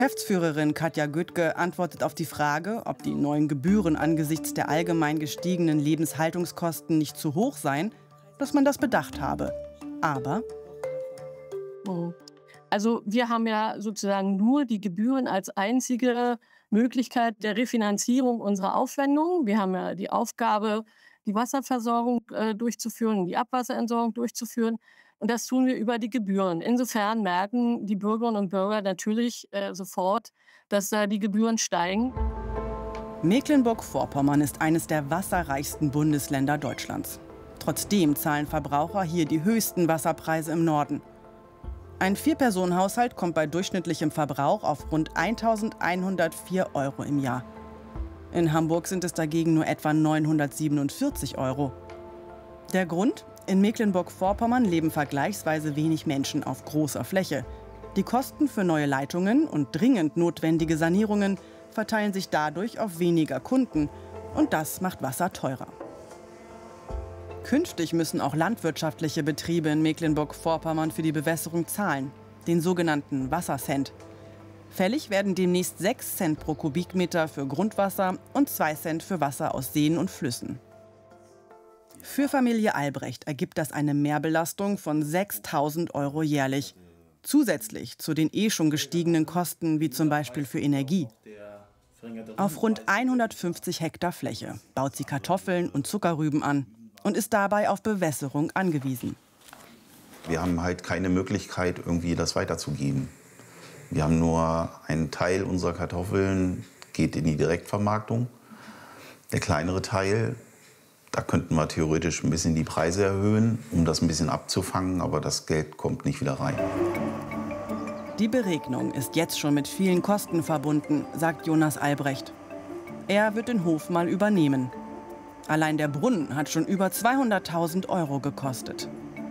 Geschäftsführerin Katja Güttke antwortet auf die Frage, ob die neuen Gebühren angesichts der allgemein gestiegenen Lebenshaltungskosten nicht zu hoch seien, dass man das bedacht habe. Aber Also wir haben ja sozusagen nur die Gebühren als einzige Möglichkeit der Refinanzierung unserer Aufwendungen. Wir haben ja die Aufgabe, die Wasserversorgung durchzuführen, die Abwasserentsorgung durchzuführen. Und das tun wir über die Gebühren. Insofern merken die Bürgerinnen und Bürger natürlich sofort, dass da die Gebühren steigen. Mecklenburg-Vorpommern ist eines der wasserreichsten Bundesländer Deutschlands. Trotzdem zahlen Verbraucher hier die höchsten Wasserpreise im Norden. Ein Vierpersonenhaushalt kommt bei durchschnittlichem Verbrauch auf rund 1.104 € im Jahr. In Hamburg sind es dagegen nur etwa 947 €. Der Grund? In Mecklenburg-Vorpommern leben vergleichsweise wenig Menschen auf großer Fläche. Die Kosten für neue Leitungen und dringend notwendige Sanierungen verteilen sich dadurch auf weniger Kunden. Und das macht Wasser teurer. Künftig müssen auch landwirtschaftliche Betriebe in Mecklenburg-Vorpommern für die Bewässerung zahlen, den sogenannten Wassercent. Fällig werden demnächst 6 Cent pro Kubikmeter für Grundwasser und 2 Cent für Wasser aus Seen und Flüssen. Für Familie Albrecht ergibt das eine Mehrbelastung von 6.000 € jährlich. Zusätzlich zu den schon gestiegenen Kosten, wie zum Beispiel für Energie. Auf rund 150 Hektar Fläche baut sie Kartoffeln und Zuckerrüben an und ist dabei auf Bewässerung angewiesen. Wir haben halt keine Möglichkeit, irgendwie das weiterzugeben. Wir haben nur einen Teil unserer Kartoffeln, geht in die Direktvermarktung. Der kleinere Teil, da könnten wir theoretisch ein bisschen die Preise erhöhen, um das ein bisschen abzufangen, aber das Geld kommt nicht wieder rein. Die Beregnung ist jetzt schon mit vielen Kosten verbunden, sagt Jonas Albrecht. Er wird den Hof mal übernehmen. Allein der Brunnen hat schon über 200.000 € gekostet.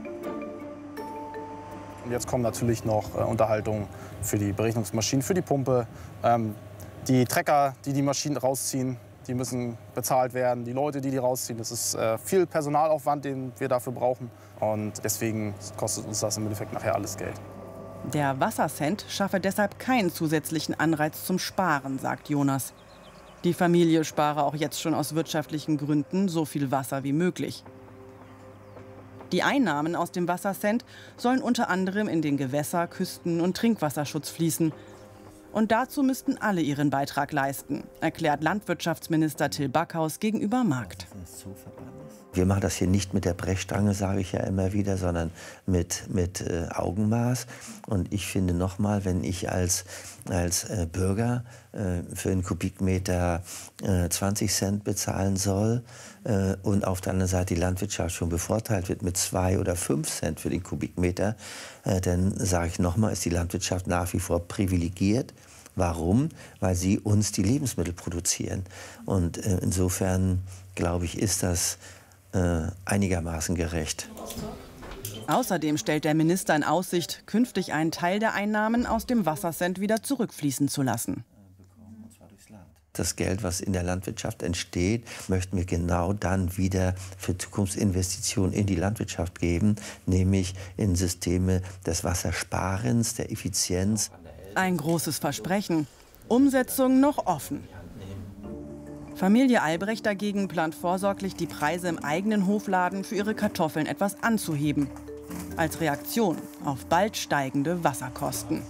Und jetzt kommen natürlich noch Unterhaltungen für die Berechnungsmaschinen, für die Pumpe. Die Trecker, die die Maschinen rausziehen, die müssen bezahlt werden. Die Leute, die rausziehen, das ist viel Personalaufwand, den wir dafür brauchen. Und deswegen kostet uns das im Endeffekt nachher alles Geld. Der Wassercent schaffe deshalb keinen zusätzlichen Anreiz zum Sparen, sagt Jonas. Die Familie spare auch jetzt schon aus wirtschaftlichen Gründen so viel Wasser wie möglich. Die Einnahmen aus dem Wassercent sollen unter anderem in den Gewässer-, Küsten- und Trinkwasserschutz fließen. Und dazu müssten alle ihren Beitrag leisten, erklärt Landwirtschaftsminister Till Backhaus gegenüber Markt. Wir machen das hier nicht mit der Brechstange, sage ich ja immer wieder, sondern mit Augenmaß. Und ich finde nochmal, wenn ich als Bürger für einen Kubikmeter 20 Cent bezahlen soll und auf der anderen Seite die Landwirtschaft schon bevorteilt wird mit 2 oder 5 Cent für den Kubikmeter, dann sage ich nochmal, ist die Landwirtschaft nach wie vor privilegiert. Warum? Weil sie uns die Lebensmittel produzieren. Und insofern, glaube ich, ist das einigermaßen gerecht. Außerdem stellt der Minister in Aussicht, künftig einen Teil der Einnahmen aus dem Wassercent wieder zurückfließen zu lassen. Das Geld, was in der Landwirtschaft entsteht, möchten wir genau dann wieder für Zukunftsinvestitionen in die Landwirtschaft geben, nämlich in Systeme des Wassersparens, der Effizienz. Ein großes Versprechen. Umsetzung noch offen. Familie Albrecht dagegen plant vorsorglich, die Preise im eigenen Hofladen für ihre Kartoffeln etwas anzuheben. Als Reaktion auf bald steigende Wasserkosten.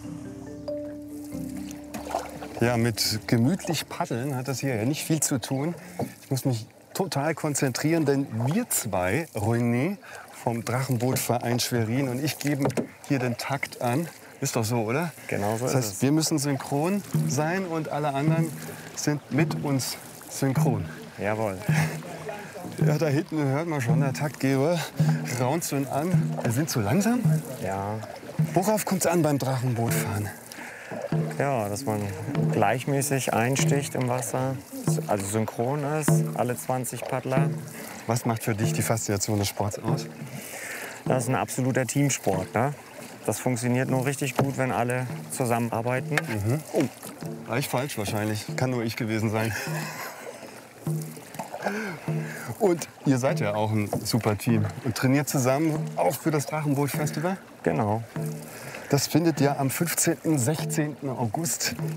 Ja, mit gemütlich paddeln hat das hier ja nicht viel zu tun. Ich muss mich total konzentrieren, denn wir zwei, René vom Drachenbootverein Schwerin und ich, geben hier den Takt an. Ist doch so, oder? Genau so das heißt, ist es. Wir müssen synchron sein und alle anderen sind mit uns synchron. Jawohl. Ja, da hinten hört man schon, der Taktgeber raunt so an. Wir sind zu langsam? Ja. Worauf kommt es an beim Drachenbootfahren? Ja, dass man gleichmäßig einsticht im Wasser, also synchron ist, alle 20 Paddler. Was macht für dich die Faszination des Sports aus? Das ist ein absoluter Teamsport, ne? Das funktioniert nur richtig gut, wenn alle zusammenarbeiten. Mhm. Oh, war ich falsch wahrscheinlich. Kann nur ich gewesen sein. Und ihr seid ja auch ein super Team und trainiert zusammen, auch für das Drachenboot-Festival? Genau. Das findet ja am 15. und 16. August